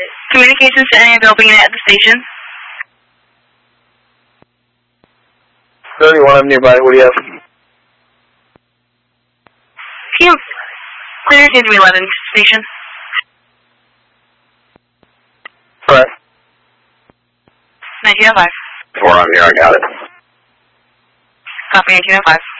Communications to any available unit at the station. 31, I'm nearby. What do you have? Can you clear Disney 11 station? Correct. 1905. 4, I'm here. I got it. Copy 1905.